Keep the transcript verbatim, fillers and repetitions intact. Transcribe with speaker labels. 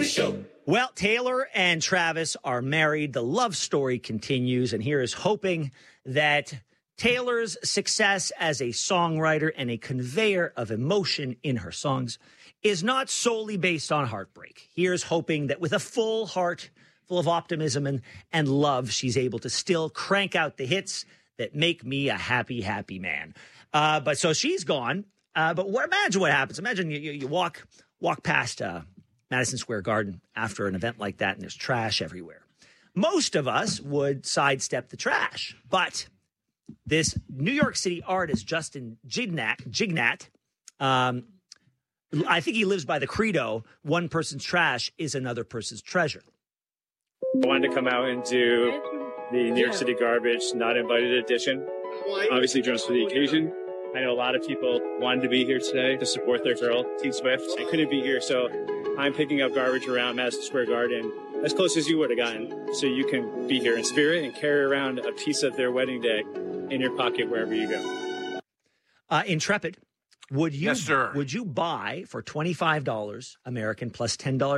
Speaker 1: Show.
Speaker 2: Well, Taylor and Travis are married. The love story continues, and here is hoping that Taylor's success as a songwriter and a conveyor of emotion in her songs is not solely based on heartbreak. Here's hoping that with a full heart, full of optimism and, and love, she's able to still crank out the hits that make me a happy, happy man. Uh, but so she's gone. Uh, but what, imagine what happens. Imagine you, you, you walk walk past uh, Madison Square Garden after an event like that, and there's trash everywhere. Most of us would sidestep the trash, but this New York City artist, Justin Jignat, Jignat, um, I think he lives by the credo, one person's trash is another person's treasure.
Speaker 3: I wanted to come out and do the New York City Garbage Not Invited edition. Obviously dressed for the occasion. I know a lot of people wanted to be here today to support their girl, T Swift. I couldn't be here, so I'm picking up garbage around Madison Square Garden as close as you would have gotten, so you can be here in spirit and carry around a piece of their wedding day in your pocket wherever you go.
Speaker 2: Uh, Intrepid, would you,
Speaker 4: yes, sir.
Speaker 2: would you buy for twenty-five dollars American plus ten dollars